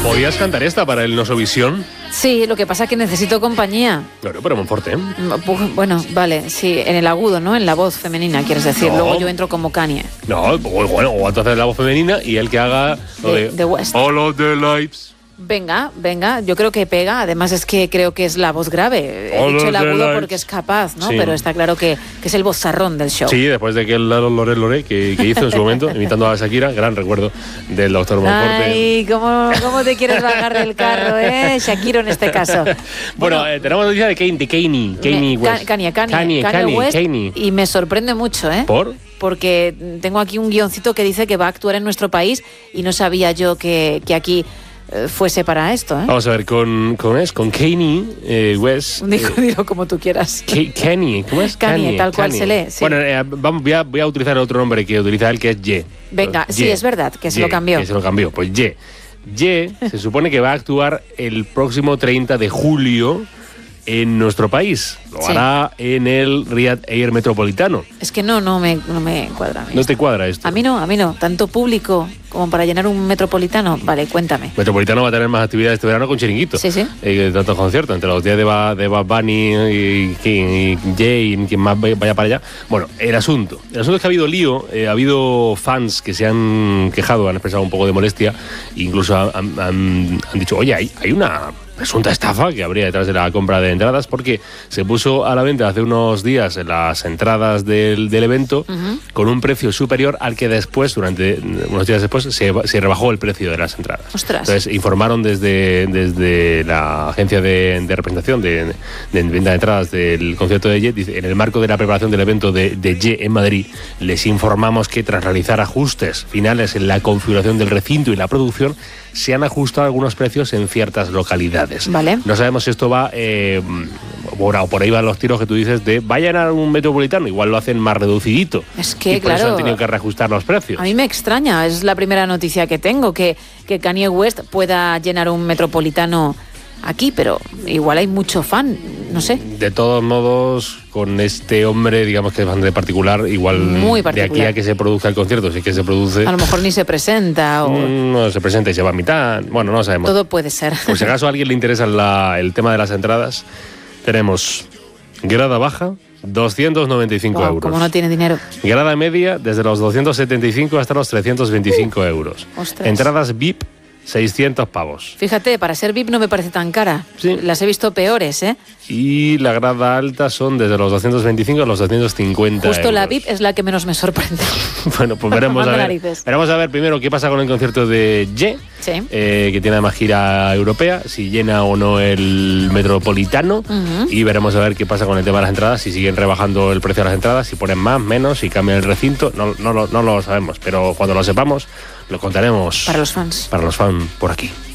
¿Podías cantar esta para el Nosovisión? Sí, lo que pasa es que necesito compañía. Claro, pero muy fuerte, ¿eh? Bueno, vale, sí, en el agudo, ¿no? En la voz femenina, quieres decir. No. Luego yo entro como Kanye. No, bueno, o entonces la voz femenina y el que haga lo de West. All of the lights. Venga, yo creo que pega. Además es que creo que es la voz grave. He dicho el agudo porque es capaz, ¿no? Sí. Pero está claro que es el vozarrón del show. Sí, después de que el Lore que hizo en su momento, imitando a Shakira, gran recuerdo del doctor Monforte. Ay, ¿cómo te quieres bajar del carro, Shakira en este caso. Bueno, tenemos noticia de Kanye West. Kanye West. Kanye. Y me sorprende mucho, ¿Por? Porque tengo aquí un guioncito que dice que va a actuar en nuestro país y no sabía yo que aquí fuese para esto, Vamos a ver, con Kanye West. Digo como tú quieras. Kanye, ¿cómo es? Kanye, tal cual se lee. Sí. Bueno, voy a utilizar otro nombre que utiliza él, que es Ye. Venga, sí, es verdad, que se lo cambió. Que se lo cambió, pues Ye. Ye se supone que va a actuar el próximo 30 de julio en nuestro país. Lo hará en el Riyadh Air Metropolitano. Es que no me cuadra. ¿No te cuadra esto? A mí no. Tanto público como para llenar un metropolitano. Vale, cuéntame. Metropolitano va a tener más actividades este verano con Chiringuito. Sí. Tantos conciertos, entre los días de Bad Bunny y Jay y quien más vaya para allá. Bueno, el asunto es que ha habido lío, ha habido fans que se han quejado, han expresado un poco de molestia, e incluso han dicho, oye, hay una presunta estafa que habría detrás de la compra de entradas, porque se puso a la venta hace unos días las entradas del evento con un precio superior al que después, durante unos días después, se rebajó el precio de las entradas. Ostras. Entonces informaron desde la agencia de representación de venta de entradas del concierto de Ye, dice, en el marco de la preparación del evento de Ye en Madrid, les informamos que tras realizar ajustes finales en la configuración del recinto y la producción, se han ajustado algunos precios en ciertas localidades. Vale. No sabemos si esto va por ahí van los tiros que tú dices de vayan a un metropolitano, igual lo hacen más reducidito. Es que, y por claro, eso han tenido que reajustar los precios. A mí me extraña, es la primera noticia que tengo, que Kanye West pueda llenar un metropolitano aquí, pero igual hay mucho fan, no sé. De todos modos, con este hombre, digamos que es bastante particular, igual muy particular. De aquí a que se produzca el concierto, sí que se produce. A lo mejor ni se presenta. No se presenta y se va a mitad. Bueno, no sabemos. Todo puede ser. Por si acaso a alguien le interesa el tema de las entradas, tenemos grada baja, 295 euros. Como no tiene dinero. Grada media, desde los 275 hasta los 325 euros. Ostras. Entradas VIP, 600 pavos. Fíjate, para ser VIP no me parece tan cara. Sí. Las he visto peores, Y la grada alta son desde los 225 a los 250 Justo euros. La VIP es la que menos me sorprende. Bueno, pues veremos a ver primero qué pasa con el concierto de Ye, que tiene además gira europea, si llena o no el metropolitano, y veremos a ver qué pasa con el tema de las entradas, si siguen rebajando el precio de las entradas, si ponen más, menos, si cambian el recinto, no lo sabemos, pero cuando lo sepamos lo contaremos. Para los fans por aquí.